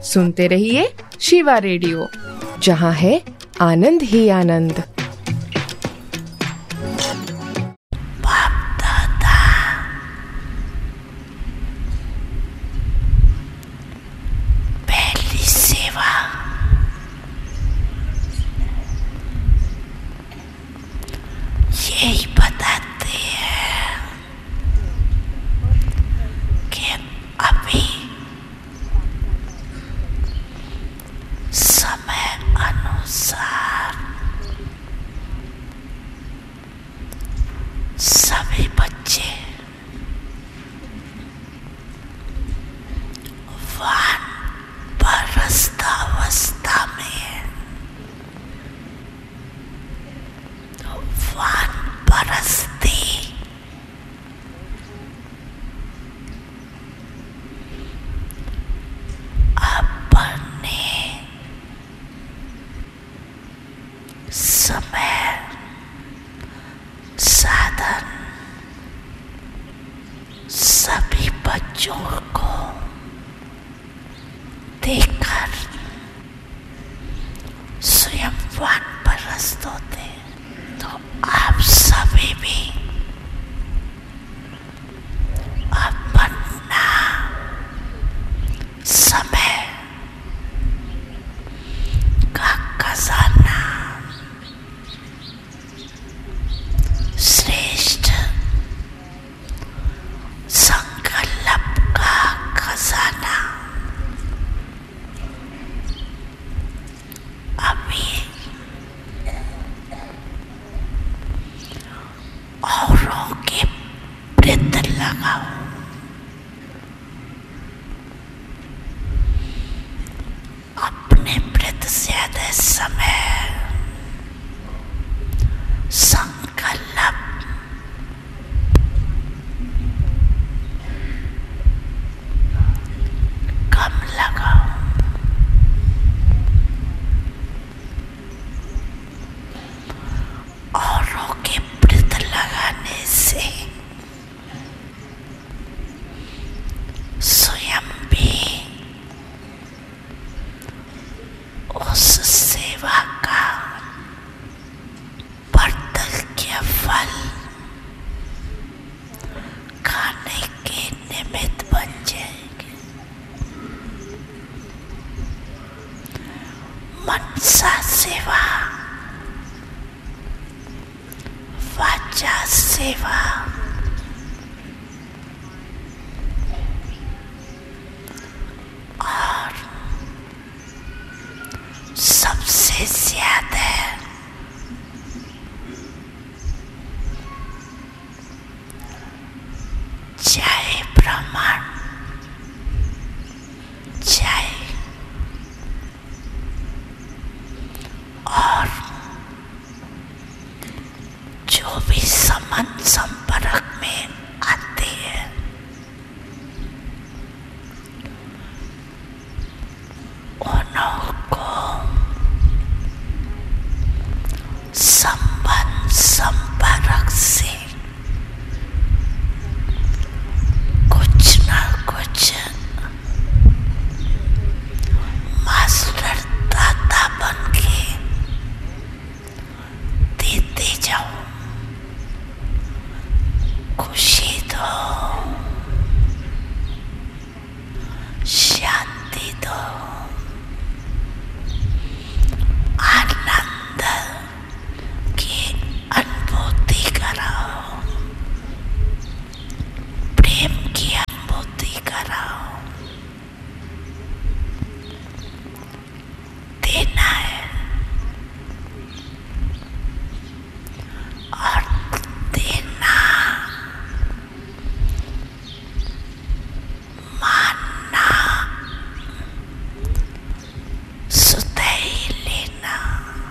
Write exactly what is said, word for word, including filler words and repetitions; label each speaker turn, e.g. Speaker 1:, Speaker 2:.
Speaker 1: सुनते रहिए शिवा रेडियो, जहाँ है आनंद ही आनंद।
Speaker 2: यही बताते हैं कि अभी समय अनुसार सभी बच्चे वानप्रस्थावस्था में वानप्रस्थी अपने समय साधन सभी बच्चों को देखकर स्वयं वानप्रस्थ होते। तो आप सभी भी अपना समय का खजाना श्रेष्ठ संकल्प का खजाना अभी औरों के वृत्त लगाओ। अपने वृत्त से ज्यादा समय संकल्प कम लगाओ। औरों के वृत्त लगाने से स्वयं भी उस सेवा का प्रतिज्ञा फल खाने के निमित्त बन जाएंगे। मनसा सेवा, वाचा सेवा,